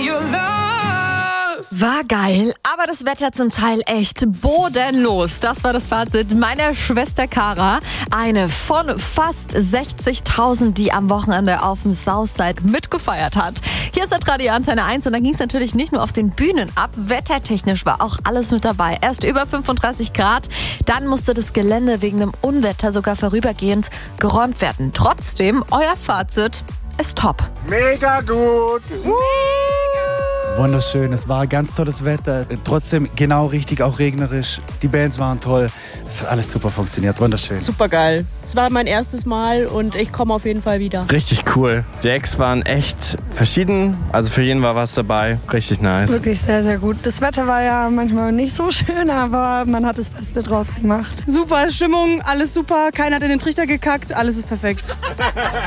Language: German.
your love. War geil, aber das Wetter zum Teil echt bodenlos. Das war das Fazit meiner Schwester Cara. Eine von fast 60.000, die am Wochenende auf dem Southside mitgefeiert hat. Hier ist der Radio Antenne 1 und dann ging es natürlich nicht nur auf den Bühnen ab. Wettertechnisch war auch alles mit dabei. Erst über 35 Grad, dann musste das Gelände wegen einem Unwetter sogar vorübergehend geräumt werden. Trotzdem, euer Fazit ist top. Mega gut. Wunderschön, es war ganz tolles Wetter, trotzdem genau richtig, auch regnerisch. Die Bands waren toll, es hat alles super funktioniert, wunderschön. Super geil. Es war mein erstes Mal und ich komme auf jeden Fall wieder. Richtig cool. Die Acts waren echt verschieden, also für jeden war was dabei. Richtig nice. Wirklich sehr, sehr gut. Das Wetter war ja manchmal nicht so schön, aber man hat das Beste draus gemacht. Super Stimmung, alles super, keiner hat in den Trichter gekackt, alles ist perfekt.